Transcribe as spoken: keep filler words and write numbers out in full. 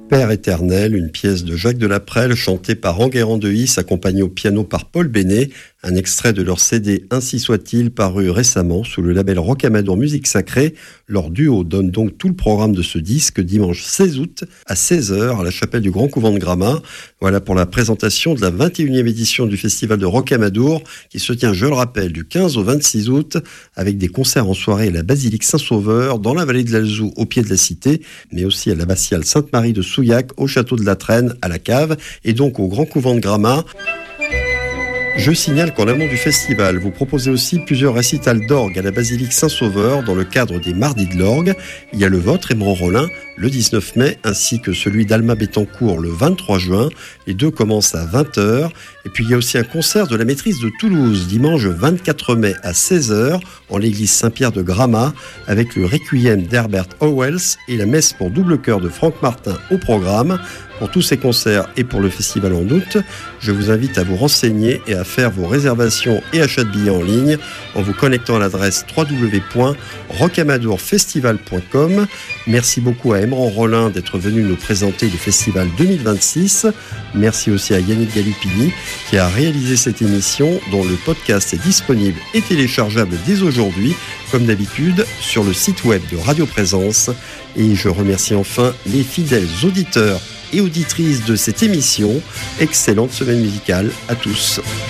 Père éternel, une pièce de Jacques Delaprelle chantée par Enguerrand de Is, accompagnée au piano par Paul Bénet, un extrait de leur C D Ainsi soit-il, paru récemment sous le label Rocamadour Musique Sacrée. Leur duo donne donc tout le programme de ce disque dimanche seize août à seize heures à la chapelle du Grand Couvent de Gramat. Voilà pour la présentation de la vingt et unième édition du Festival de Rocamadour qui se tient, je le rappelle, du quinze au vingt-six août avec des concerts en soirée à la basilique Saint-Sauveur, dans la vallée de l'Alzou au pied de la cité, mais aussi à l'abbatiale Sainte-Marie de Souillac, au château de la Traîne, à la Cave et donc au Grand Couvent de Gramat. Je signale qu'en amont du festival, vous proposez aussi plusieurs récitals d'orgue à la basilique Saint-Sauveur dans le cadre des Mardis de l'orgue. Il y a le vôtre, Aimerion Rollin, le dix-neuf mai, ainsi que celui d'Alma Bettencourt le vingt-trois juin. Les deux commencent à vingt heures. Et puis il y a aussi un concert de la Maîtrise de Toulouse, dimanche vingt-quatre mai à seize heures, en l'église Saint-Pierre de Gramat, avec le Requiem d'Herbert Howells et la messe pour double chœur de Franck Martin au programme. Pour tous ces concerts et pour le festival en août, je vous invite à vous renseigner et à faire vos réservations et achats de billets en ligne en vous connectant à l'adresse w w w point rocamadour festival point com. Merci beaucoup à Aimerion Rollin d'être venu nous présenter le festival deux mille vingt-six. Merci aussi à Yannick Galupini qui a réalisé cette émission dont le podcast est disponible et téléchargeable dès aujourd'hui, comme d'habitude, sur le site web de Radio Présence. Et je remercie enfin les fidèles auditeurs et auditrices de cette émission. Excellente semaine musicale à tous.